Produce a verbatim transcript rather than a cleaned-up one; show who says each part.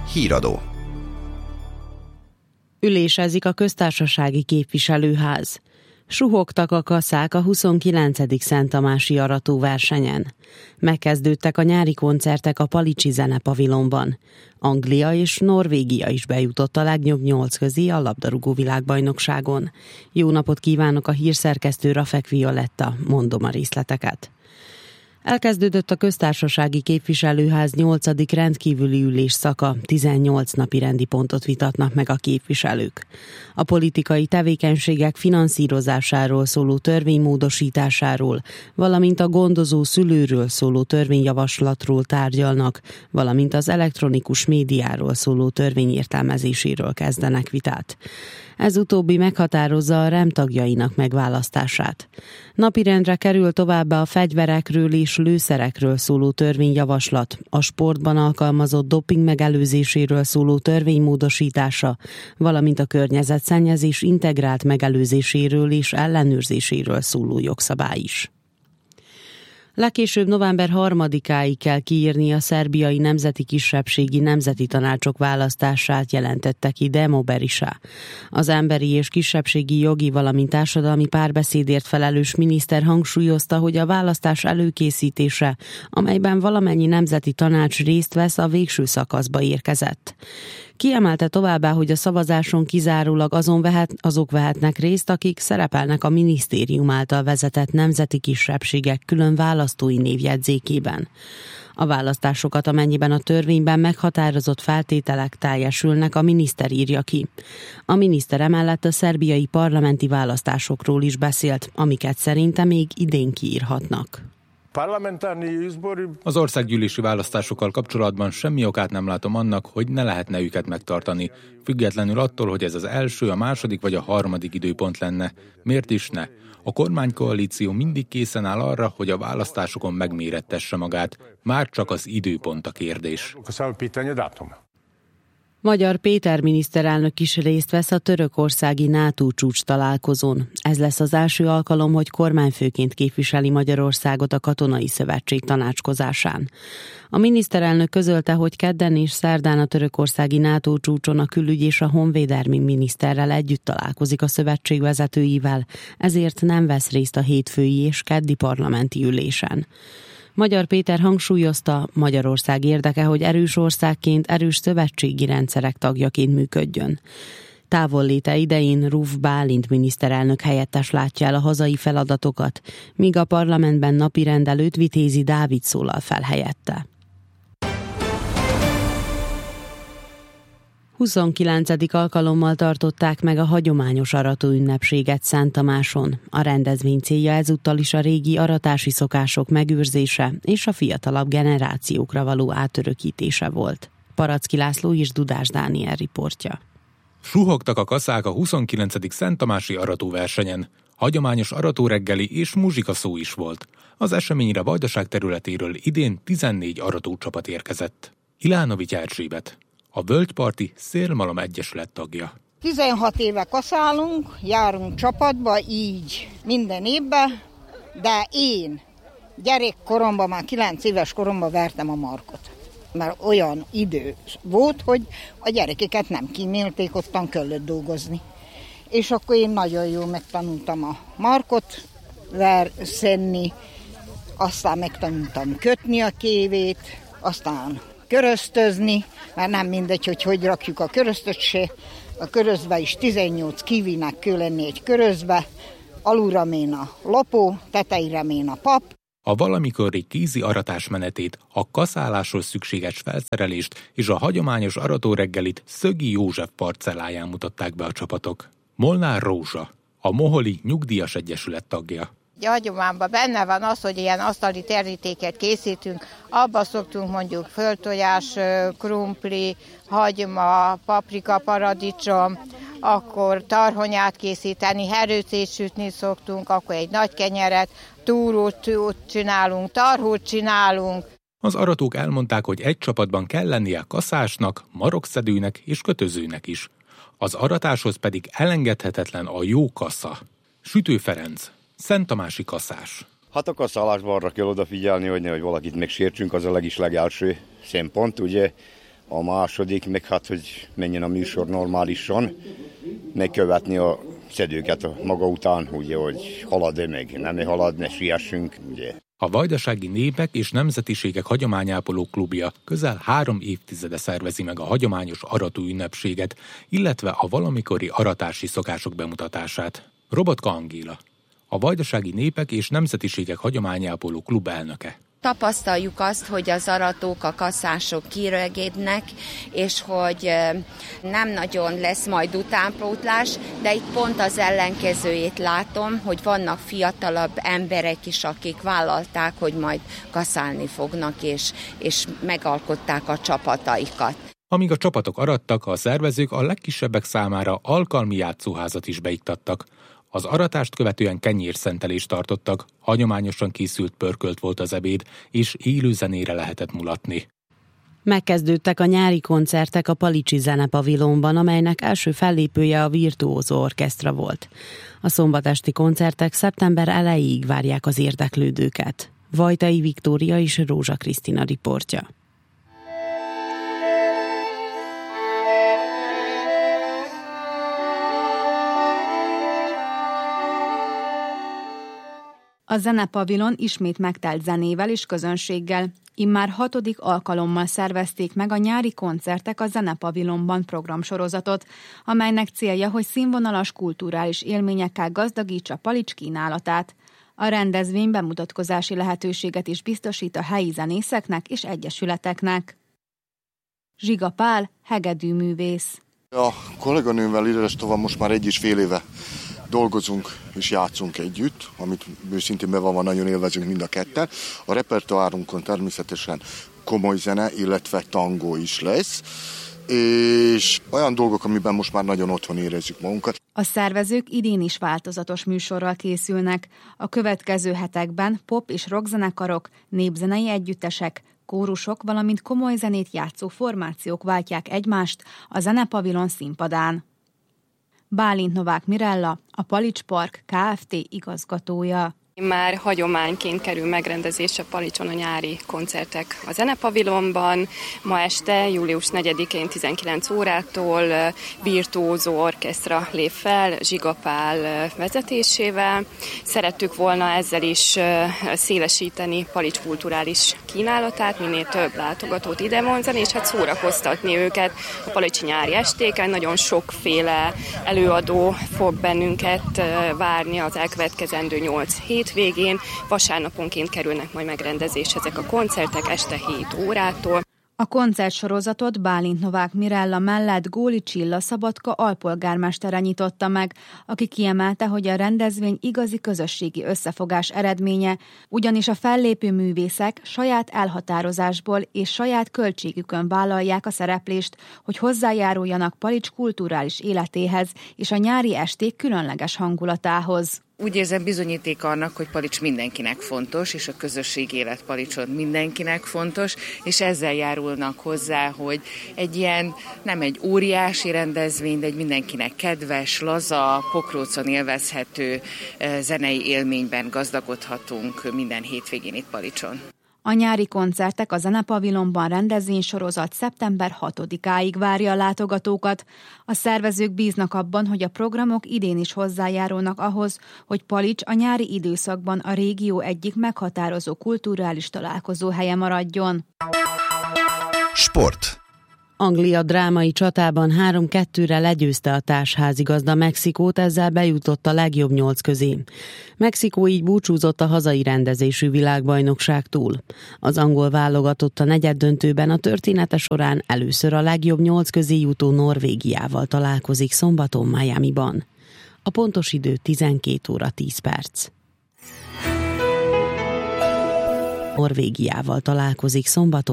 Speaker 1: Híradó.
Speaker 2: Ülésezik a köztársasági képviselőház. Suhogtak a kaszák a huszonkilencedik Szent Tamási aratóversenyen. Megkezdődtek a nyári koncertek a Palicsi Zenepavilonban. Anglia és Norvégia is bejutott a legjobb nyolc közé a labdarúgó világbajnokságon. Jó napot kívánok, a hírszerkesztő Rafek Violetta, mondom a részleteket. Elkezdődött a köztársasági képviselőház nyolcadik rendkívüli ülésszaka, tizennyolc napi rendi pontot vitatnak meg a képviselők. A politikai tevékenységek finanszírozásáról szóló törvény módosításáról, valamint a gondozó szülőről szóló törvényjavaslatról tárgyalnak, valamint az elektronikus médiáról szóló törvény értelmezéséről kezdenek vitát. Ez utóbbi meghatározza a REM tagjainak megválasztását. Napirendre kerül továbbá a fegyverekről és lőszerekről szóló törvényjavaslat, a sportban alkalmazott doping megelőzéséről szóló törvény módosítása, valamint a környezetszennyezés integrált megelőzéséről és ellenőrzéséről szóló jogszabály is. Legkésőbb november harmadikáig kell kiírni a szerbiai nemzeti kisebbségi nemzeti tanácsok választását, jelentette ki Demo Berisha. Az emberi és kisebbségi jogi, valamint társadalmi párbeszédért felelős miniszter hangsúlyozta, hogy a választás előkészítése, amelyben valamennyi nemzeti tanács részt vesz, a végső szakaszba érkezett. Kiemelte továbbá, hogy a szavazáson kizárólag azon vehet, azok vehetnek részt, akik szerepelnek a minisztérium által vezetett nemzeti kisebbségek külön választói névjegyzékében. A választásokat, amennyiben a törvényben meghatározott feltételek teljesülnek, a miniszter írja ki. A miniszter emellett a szerbiai parlamenti választásokról is beszélt, amiket szerinte még idén kiírhatnak.
Speaker 3: Az országgyűlési választásokkal kapcsolatban semmi okát nem látom annak, hogy ne lehetne őket megtartani, függetlenül attól, hogy ez az első, a második vagy a harmadik időpont lenne. Miért is ne? A kormánykoalíció mindig készen áll arra, hogy a választásokon megmérettesse magát. Már csak az időpont a kérdés.
Speaker 2: Magyar Péter miniszterelnök is részt vesz a törökországi NATO csúcs találkozón. Ez lesz az első alkalom, hogy kormányfőként képviseli Magyarországot a Katonai Szövetség tanácskozásán. A miniszterelnök közölte, hogy kedden és szerdán a törökországi NATO csúcson a külügy és a honvédelmi miniszterrel együtt találkozik a szövetség vezetőivel, ezért nem vesz részt a hétfői és keddi parlamenti ülésen. Magyar Péter hangsúlyozta, Magyarország érdeke, hogy erős országként, erős szövetségi rendszerek tagjaként működjön. Távolléte idején Ruf Bálint miniszterelnök helyettes látja el a hazai feladatokat, míg a parlamentben napirend előtt Vitézi Dávid szólal fel helyette. huszonkilencedik alkalommal tartották meg a hagyományos aratóünnepséget Szent Tamáson. A rendezvény célja ezúttal is a régi aratási szokások megőrzése és a fiatalabb generációkra való átörökítése volt. Paracki László és Dudás Dániel riportja.
Speaker 3: Suhogtak a kaszák a huszonkilencedik Szent Tamási aratóversenyen. Hagyományos aratóreggeli és muzsika szó is volt. Az eseményre Vajdaság területéről idén tizennégy aratócsapat érkezett. Ilánovics Erzsébet, a Völgyparti Szélmalom Egyesület tagja.
Speaker 4: tizenhat éve kaszálunk, járunk csapatba, így minden évben, de én gyerekkoromban, már kilenc éves koromban vertem a markot. Mert olyan idő volt, hogy a gyerekeket nem kímélték, ottan kellett dolgozni. És akkor én nagyon jól megtanultam a markot verszenni, aztán megtanultam kötni a kévét, aztán köröztözni, mert nem mindegy, hogy hogy rakjuk a köröztöt se. A körözbe is tizennyolc kivinek kell lenni egy körözbe, alulra mén a lopó, tetejére mén a pap.
Speaker 3: A valamikori kézi aratás menetét, a kaszáláshoz szükséges felszerelést és a hagyományos aratóreggelit Szögi József parcelláján mutatták be a csapatok. Molnár Rózsa, a Moholi Nyugdíjas Egyesület tagja.
Speaker 5: A hagyományban benne van az, hogy ilyen asztali terítéket készítünk, abba szoktunk mondjuk földtojás, krumpli, hagyma, paprika, paradicsom, akkor tarhonyát készíteni, herőcét sütni szoktunk, akkor egy nagy kenyeret, túrót csinálunk, tarhót csinálunk.
Speaker 3: Az aratók elmondták, hogy egy csapatban kell lennie kaszásnak, marokszedőnek és kötözőnek is. Az aratáshoz pedig elengedhetetlen a jó kasza. Sütő Ferenc, Szent Tamási kaszás.
Speaker 6: Hát a kaszálásban arra kell odafigyelni, hogy nehogy valakit megsértsünk, az a legis legelső szempont, ugye.
Speaker 1: A második meg hát, hogy menjen a műsor normálisan, megkövetni a szedőket a maga után, ugye, hogy halad-e meg, nem halad, ne siessünk, ugye.
Speaker 3: A Vajdasági Népek és Nemzetiségek Hagyományápoló Klubja közel három évtizede szervezi meg a hagyományos arató ünnepséget, illetve a valamikori aratási szokások bemutatását. Robotka Angéla, a Vajdasági Népek és Nemzetiségek Hagyományápoló Klub elnöke.
Speaker 6: Tapasztaljuk azt, hogy az aratók, a kaszások kiregednek, és hogy nem nagyon lesz majd utánpótlás, de itt pont az ellenkezőjét látom, hogy vannak fiatalabb emberek is, akik vállalták, hogy majd kaszálni fognak, és, és megalkották a csapataikat.
Speaker 3: Amíg a csapatok arattak, a szervezők a legkisebbek számára alkalmi játszóházat is beiktattak. Az aratást követően kenyérszentelést tartottak, hagyományosan készült pörkölt volt az ebéd, és élő zenére lehetett mulatni.
Speaker 2: Megkezdődtek a nyári koncertek a Palicsi Zenepavilonban, amelynek első fellépője a Virtuózó Orkesztra volt. A szombatesti koncertek szeptember elejéig várják az érdeklődőket. Vajtai Viktória és Rózsa Krisztina riportja.
Speaker 7: A Zenepavilon ismét megtelt zenével és közönséggel. Immár hatodik alkalommal szervezték meg a nyári koncertek a Zenepavilonban programsorozatot, amelynek célja, hogy színvonalas kulturális élményekkel gazdagítsa Palics kínálatát. A rendezvény bemutatkozási lehetőséget is biztosít a helyi zenészeknek és egyesületeknek. Zsiga Pál, hegedűművész.
Speaker 8: A kolléganőmmel Iredestova most már egy és fél éve dolgozunk és játszunk együtt, amit őszintén bevallva nagyon élvezünk mind a ketten. A repertoárunkon természetesen komoly zene, illetve tangó is lesz, és olyan dolgok, amiben most már nagyon otthon érezzük magunkat.
Speaker 7: A szervezők idén is változatos műsorral készülnek. A következő hetekben pop és rockzenekarok, népzenei együttesek, kórusok, valamint komoly zenét játszó formációk váltják egymást a Zenepavilon színpadán. Bálint Novák Mirella, a Palics Park Kft. Igazgatója.
Speaker 9: Már hagyományként kerül megrendezésre Palicson a nyári koncertek a Zenepavilonban. Ma este, július negyedikén tizenkilenc órától Virtuózó Orkesztra lép fel Zsiga Pál vezetésével. Szerettük volna ezzel is szélesíteni Palics kulturális kínálatát, minél több látogatót ide vonzani, és hát szórakoztatni őket a palicsi nyári estéken. Nagyon sokféle előadó fog bennünket várni az elkövetkezendő nyolc hét végén. Vasárnaponként kerülnek majd megrendezésre ezek a koncertek este hét órától.
Speaker 7: A koncertsorozatot Bálint Novák Mirella mellett Góli Csilla Szabadka alpolgármestere nyitotta meg, aki kiemelte, hogy a rendezvény igazi közösségi összefogás eredménye, ugyanis a fellépő művészek saját elhatározásból és saját költségükön vállalják a szereplést, hogy hozzájáruljanak Palics kulturális életéhez és a nyári esték különleges hangulatához.
Speaker 10: Úgy érzem, bizonyíték annak, hogy Palics mindenkinek fontos, és a közösségi élet Palicson mindenkinek fontos, és ezzel járulnak hozzá, hogy egy ilyen, nem egy óriási rendezvény, de egy mindenkinek kedves, laza, pokrócon élvezhető zenei élményben gazdagodhatunk minden hétvégén itt Palicson.
Speaker 7: A nyári koncertek a Zenepavilonban rendezvénysorozat szeptember hatodikáig várja a látogatókat. A szervezők bíznak abban, hogy a programok idén is hozzájárulnak ahhoz, hogy Palics a nyári időszakban a régió egyik meghatározó kulturális találkozóhelye maradjon.
Speaker 11: Sport.
Speaker 2: Anglia drámai csatában három kettőre legyőzte a társházigazda Mexikót, ezzel bejutott a legjobb nyolc közé. Mexikó így búcsúzott a hazai rendezésű világbajnokságtól. Az angol válogatott a negyeddöntőben a története során először a legjobb nyolc közé jutó Norvégiával találkozik szombaton Miamiban. A pontos idő tizenkét óra tíz perc. Norvégiával találkozik szombaton